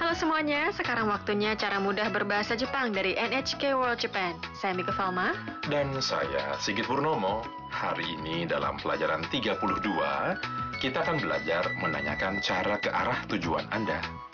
Halo semuanya, sekarang waktunya cara mudah berbahasa Jepang dari NHK World Japan. Saya Mika Falma. Dan saya, Sigit Purnomo. Hari ini dalam pelajaran 32, kita akan belajar menanyakan cara ke arah tujuan Anda.